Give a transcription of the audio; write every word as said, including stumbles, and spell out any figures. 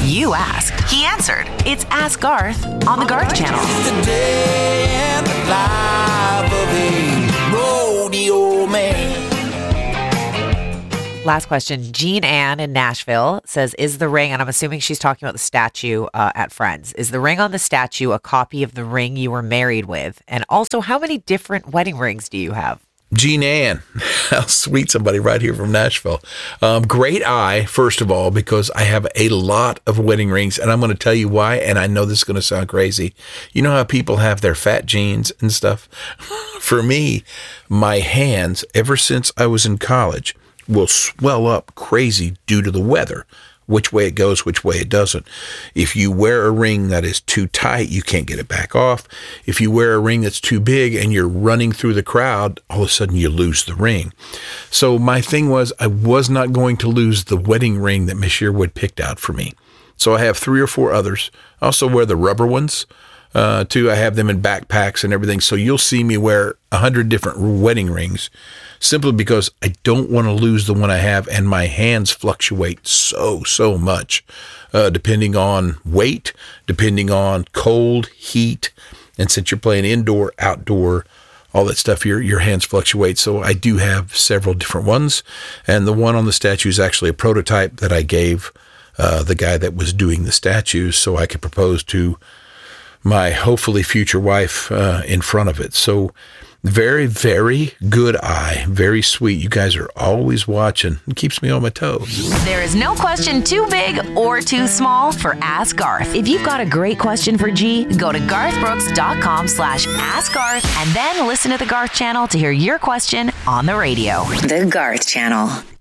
You asked. He answered. It's Ask Garth on the Garth Channel. The day and the life of a rodeo man. Last question. Jean Ann in Nashville says, is the ring, and I'm assuming she's talking about the statue uh, at Friends, is the ring on the statue a copy of the ring you were married with? And also, how many different wedding rings do you have? Jean Ann, how sweet, somebody right here from Nashville. Um, great eye, first of all, because I have a lot of wedding rings, and I'm going to tell you why, and I know this is going to sound crazy. You know how people have their fat jeans and stuff? For me, my hands, ever since I was in college, will swell up crazy due to the weather. Which way it goes, which way it doesn't. If you wear a ring that is too tight, you can't get it back off. If you wear a ring that's too big and you're running through the crowd, all of a sudden you lose the ring. So my thing was, I was not going to lose the wedding ring that Miss Sherwood picked out for me. So I have three or four others. I also wear the rubber ones, uh, too. I have them in backpacks and everything. So you'll see me wear a hundred different wedding rings, simply because I don't want to lose the one I have, and my hands fluctuate so, so much, uh, depending on weight, depending on cold, heat, and since you're playing indoor, outdoor, all that stuff, your your hands fluctuate. So I do have several different ones, and the one on the statue is actually a prototype that I gave uh, the guy that was doing the statues, so I could propose to my hopefully future wife uh, in front of it. So very, very good eye. Very sweet. You guys are always watching. It keeps me on my toes. There is no question too big or too small for Ask Garth. If you've got a great question for G, go to garthbrooks.com slash Ask Garth and then listen to the Garth Channel to hear your question on the radio. The Garth Channel.